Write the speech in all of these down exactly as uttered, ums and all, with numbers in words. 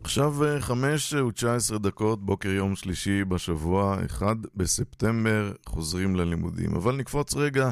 עכשיו חמש ותשע עשרה דקות, בוקר יום שלישי בשבוע, אחד בספטמבר, חוזרים ללימודים. אבל נקפוץ רגע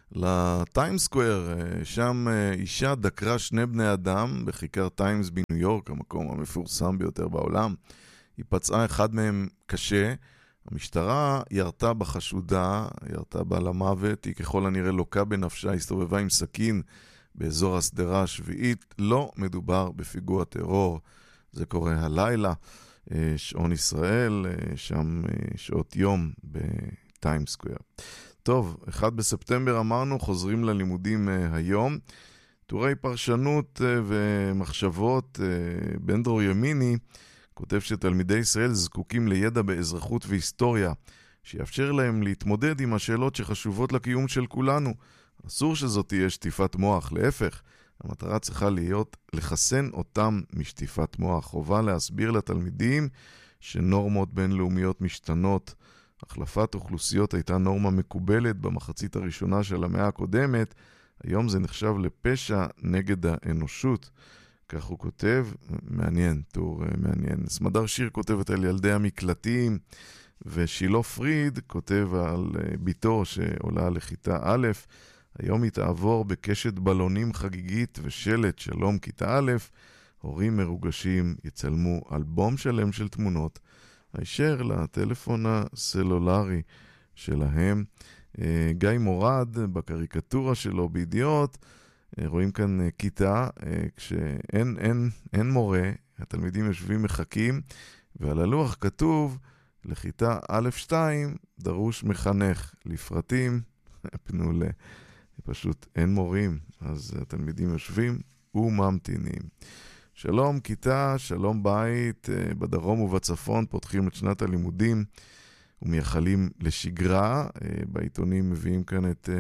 לטיים סקוואר, שם אישה דקרה שני בני אדם בכיכר טיימס בניו יורק, המקום המפורסם ביותר בעולם. היא פצעה אחד מהם קשה, המשטרה ירתה בחשודה, ירתה בה למוות, היא ככל הנראה לוקה בנפשה, הסתובבה עם סכין באזור הסדרה השביעית, לא מדובר בפיגוע טרור. זה קורה הלילה, שעון ישראל, שם שעות יום בטיים סקוואר. טוב, אחד בספטמבר אמרנו, חוזרים ללימודים היום. טורי פרשנות ומחשבות, בן דרור ימיני כותב שתלמידי ישראל זקוקים לידע באזרחות והיסטוריה, שיאפשר להם להתמודד עם השאלות שחשובות לקיום של כולנו. אסור שזאת תהיה שטיפת מוח, להפך. המטרה צריכה להיות לחסן אותם משטיפת מוח. חובה להסביר לתלמידים שנורמות בינלאומיות משתנות. החלפת אוכלוסיות הייתה נורמה מקובלת במחצית הראשונה של המאה הקודמת. היום זה נחשב לפשע נגד האנושות. כך הוא כותב, מעניין, טור מעניין. סמדר שיר כותבת על ילדי המקלטים, ושילו פריד כותב על ביתו שעולה לכיתה א', היום היא תעבור בקשת בלונים חגיגית ושלט שלום כיתה א', הורים מרוגשים יצלמו אלבום שלם של תמונות, הישר לטלפון הסלולרי שלהם. גיא מורד בקריקטורה שלו בידיעות, רואים כאן כיתה, כשאין אין, אין מורה, התלמידים יושבים מחכים, ועל הלוח כתוב לכיתה א' שתיים דרוש מחנך, לפרטים פנו ל... פשוט אין מורים, אז התלמידים יושבים וממתינים. שלום כיתה, שלום בית, בדרום ובצפון פותחים את שנת הלימודים ומייחלים לשגרה. בעיתונים מביאים כאן את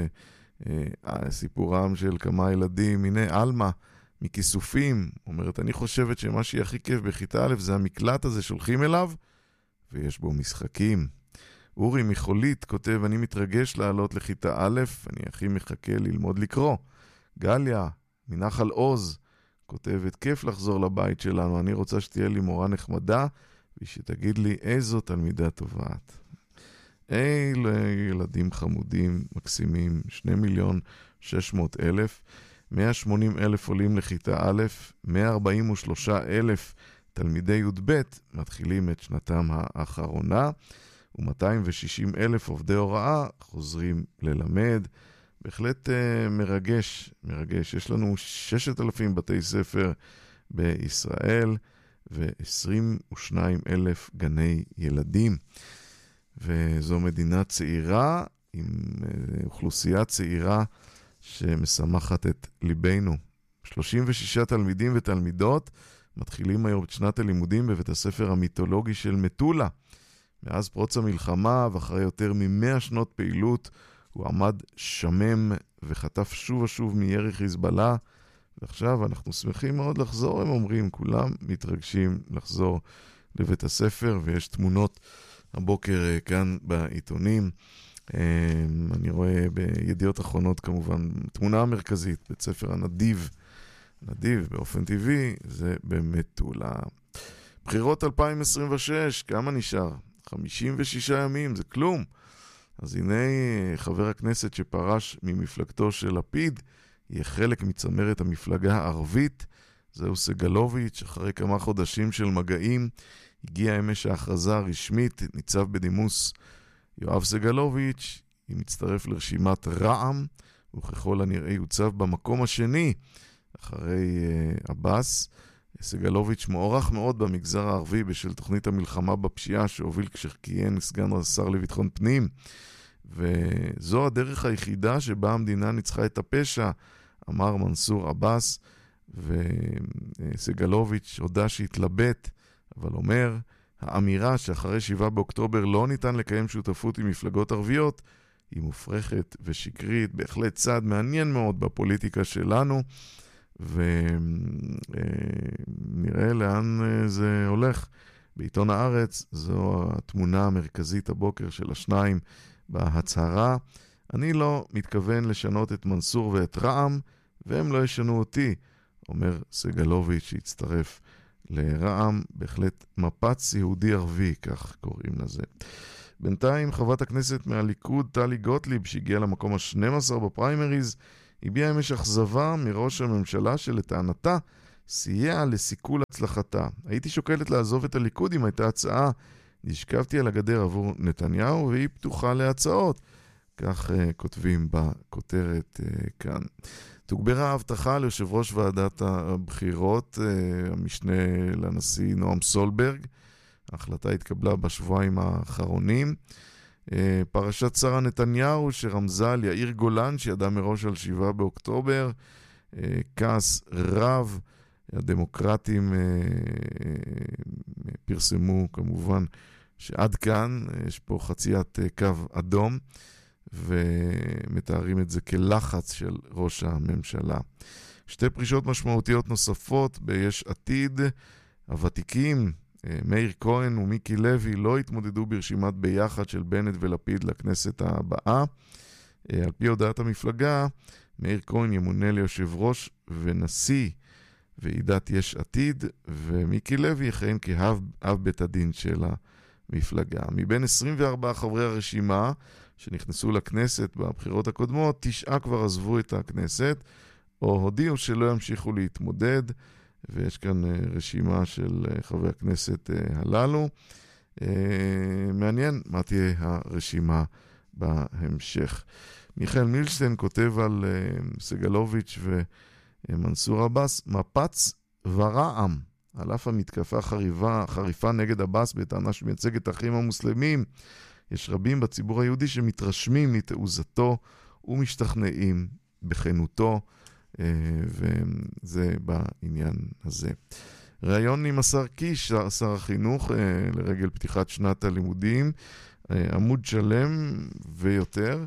סיפורם של כמה ילדים. הנה אלמה מכיסופים אומרת, אני חושבת שמה שהיא הכי כיף בכיתה א' זה המקלט הזה שולחים אליו ויש בו משחקים. אורי מחולית כותב, אני מתרגש לעלות לכיתה א', אני הכי מחכה ללמוד לקרוא. גליה מנחל עוז כותבת, כיף לחזור לבית שלנו, אני רוצה שתהיה לי מורה נחמדה ושתגיד לי איזו תלמידה טובת. אלה ילדים חמודים מקסימים, שני מיליון שש מאות אלף, מאה ושמונים אלף עולים לכיתה א', מאה ארבעים ושלושה אלף תלמידי י' ב' מתחילים את שנתם האחרונה, ו-מאתיים ושישים אלף עובדי הוראה חוזרים ללמד. בהחלט uh, מרגש, מרגש. יש לנו ששת אלפים בתי ספר בישראל ו-עשרים ושניים אלף גני ילדים. וזו מדינה צעירה עם uh, אוכלוסייה צעירה שמשמחת את ליבנו. שלושים ושישה תלמידים ותלמידות מתחילים היום את שנת הלימודים בבית הספר המיתולוגי של מטולה. מאז פרוץ המלחמה ואחרי יותר ממאה שנות פעילות הוא עמד שמם וחטף שוב ושוב מירי חיזבאללה, ועכשיו אנחנו שמחים מאוד לחזור, הם אומרים, כולם מתרגשים לחזור לבית הספר, ויש תמונות הבוקר כאן בעיתונים. אני רואה בידיעות אחרונות כמובן תמונה המרכזית, בית ספר הנדיב, נדיב באופן טבעי, זה במטולה. בחירות אלפיים עשרים ושש, כמה נשאר? חמישים ושישה ימים, זה כלום. אז הנה חבר הכנסת שפרש ממפלגתו של לפיד, יהיה חלק מצמרת המפלגה הערבית, זהו סגלוביץ'. אחרי כמה חודשים של מגעים, הגיע אמש ההכרזה הרשמית, ניצב בדימוס יואב סגלוביץ', היא מצטרף לרשימת רע"מ, וככל הנראה יוצב במקום השני, אחרי uh, אבס. סגלוביץ' מוערך מאוד במגזר הערבי בשל תוכנית המלחמה בפשיעה שהוביל כשכיהן סגן השר לביטחון פנים, וזו הדרך היחידה שבה המדינה ניצחה את הפשע, אמר מנסור אבס. וסגלוביץ' הודע שהתלבט, אבל אומר, האמירה שאחרי שבעה באוקטובר לא ניתן לקיים שותפות עם מפלגות ערביות היא מופרכת ושקרית, בהחלט צעד מעניין מאוד בפוליטיקה שלנו, ונראה לאן זה הולך. בעיתון הארץ זו התמונה המרכזית הבוקר של השניים בהצהרה, אני לא מתכוון לשנות את מנסור ואת רע"מ, והם לא ישנו אותי, אומר סגלוביץ' שהצטרף לרע"ם, בהחלט מפץ יהודי ערבי, כך קוראים לזה. בינתיים חברת הכנסת מהליכוד טלי גוטליב, שהגיעה למקום ה-שנים עשר בפריימריז, הביעה אמש אכזבה מראש הממשלה שלטענתה סייע לסיכול הצלחתה. הייתי שוקלת לעזוב את הליכוד אם הייתה הצעה, נשכבתי על הגדר עבור נתניהו והיא פתוחה להצעות. כך uh, כותבים בכותרת uh, כאן. תוגברה ההבטחה ליושב ראש ועדת הבחירות, uh, המשנה לנשיא נועם סולברג. ההחלטה התקבלה בשבועיים האחרונים. Uh, פרשת שרה נתניהו שרמזה על יאיר גולן שידע מראש על שבעה באוקטובר. Uh, כעס רב. הדמוקרטים uh, פרסמו כמובן שעד כאן יש פה חציית uh, קו אדום. ומתארים את זה כלחץ של ראש הממשלה. שתי פרישות משמעותיות נוספות ביש עתיד. הוותיקים, מאיר כהן ומיקי לוי, לא התמודדו ברשימת ביחד של בנט ולפיד לכנסת הבאה. על פי הודעת המפלגה, מאיר כהן ימונה ליושב ראש ונשיא ועידת יש עתיד, ומיקי לוי יכהן כאב בית הדין של המפלגה. מבין עשרים וארבעה חברי הרשימה שנכנסו לכנסת בבחירות הקודמות, תשעה כבר עזבו את הכנסת, או הודיעו שלא ימשיכו להתמודד, ויש כאן רשימה של חברי הכנסת הללו. מעניין מה תהיה הרשימה בהמשך. מיכאל מילשטיין כותב על סגלוביץ' ומנסור עבאס, מפץ ורעם, על אף המתקפה חריפה, חריפה נגד עבאס בטענה שמייצג את האחים המוסלמים, יש רבים בציבור היהודי שמתרשמים מתעוזתו ומשתכנעים בכנותו, וזה בעניין הזה. ראיון עם השר קיש, שר החינוך, לרגל פתיחת שנת הלימודים, עמוד שלם ויותר,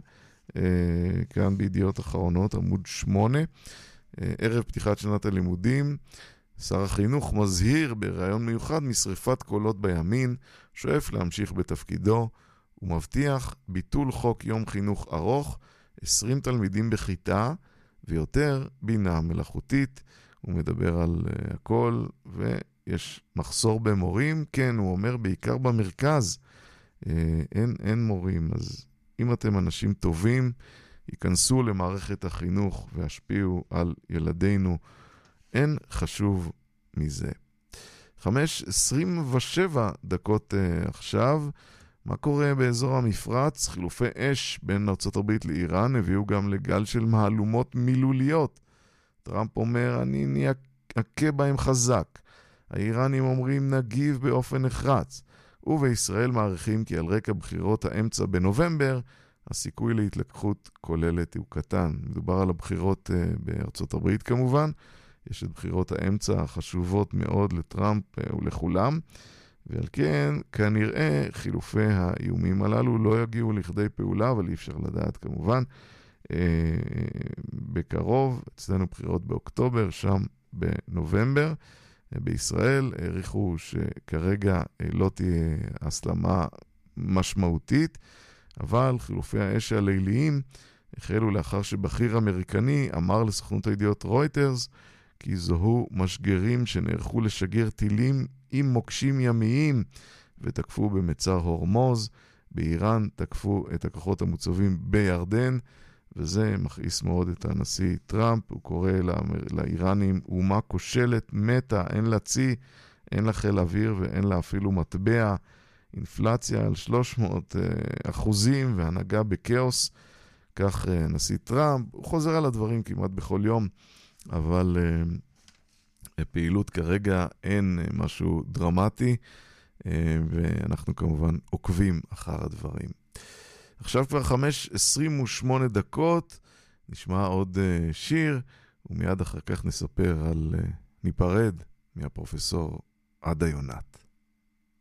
כאן בידיעות אחרונות, עמוד שמונה, ערב פתיחת שנת הלימודים, שר החינוך מזהיר בראיון מיוחד משריפת קולות בימין, שואף להמשיך בתפקידו, הוא מבטיח ביטול חוק יום חינוך ארוך, עשרים תלמידים בכיתה ויותר בינה מלאכותית. הוא מדבר על uh, הכל, ויש מחסור במורים. כן, הוא אומר בעיקר במרכז. Uh, אין, אין מורים, אז אם אתם אנשים טובים, ייכנסו למערכת החינוך והשפיעו על ילדינו. אין חשוב מזה. חמש עשרים ושבע דקות uh, עכשיו. מה קורה באזור המפרץ? חילופי אש בין ארצות הברית לאיראן הביאו גם לגל של מהלומות מילוליות. טראמפ אומר, אני נעקה בהם חזק. האיראנים אומרים, נגיב באופן נחרץ. ובישראל מעריכים כי על רקע בחירות האמצע בנובמבר, הסיכוי להתלקחות כוללת הוא קטן. מדובר על הבחירות uh, בארצות הברית כמובן. יש את בחירות האמצע החשובות מאוד לטראמפ uh, ולכולם. ועל כן, כנראה חילופי האיומים הללו לא יגיעו לכדי פעולה, אבל אי אפשר לדעת כמובן. אה, בקרוב, אצלנו בחירות באוקטובר, שם בנובמבר. אה, בישראל העריכו שכרגע אה, לא תהיה הסלמה משמעותית, אבל חילופי האש הליליים החלו לאחר שבכיר אמריקני אמר לסוכנות הידיעות רויטרס, כי זוהו משגרים שנערכו לשגר טילים עם מוקשים ימיים ותקפו במצר הורמוז. באיראן תקפו את הכוחות המוצבים בירדן, וזה מכעיס מאוד את הנשיא טראמפ. הוא קורא לאיראנים אומה כושלת, מתה, אין לה צי, אין לה חיל אוויר ואין לה אפילו מטבע. אינפלציה על שלוש מאות אחוזים והנהגה בקאוס. כך נשיא טראמפ, הוא חוזר על הדברים כמעט בכל יום, אבל uh, פעילות כרגע אין uh, משהו דרמטי, uh, ואנחנו כמובן עוקבים אחר הדברים. עכשיו כבר חמש עשרים ושמונה דקות, נשמע עוד uh, שיר, ומיד אחר כך נספר על, uh, ניפרד מהפרופסור עדה יונת.